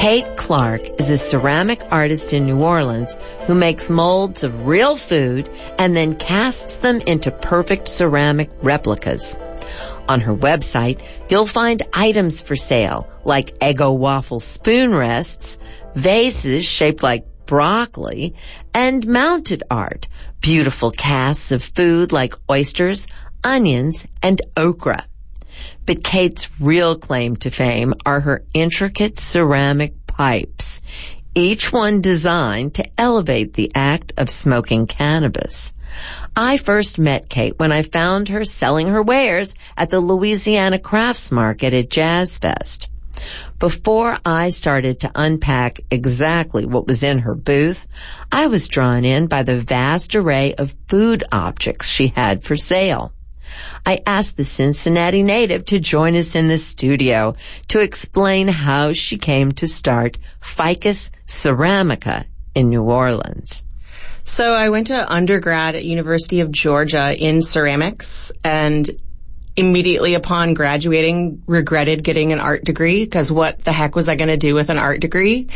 Kate Clark is a ceramic artist in New Orleans who makes molds of real food and then casts them into perfect ceramic replicas. On her website, you'll find items for sale like Eggo waffle spoon rests, vases shaped like broccoli, and mounted art, beautiful casts of food like oysters, onions, and okra. But Kate's real claim to fame are her intricate ceramic pipes, each one designed to elevate the act of smoking cannabis. I first met Kate when I found her selling her wares at the Louisiana Crafts Market at Jazz Fest. Before I started to unpack exactly what was in her booth, I was drawn in by the vast array of food objects she had for sale. I asked the Cincinnati native to join us in the studio to explain how she came to start Ficus Ceramica in New Orleans. So I went to undergrad at University of Georgia in ceramics, and immediately upon graduating regretted getting an art degree, because what the heck was I going to do with an art degree?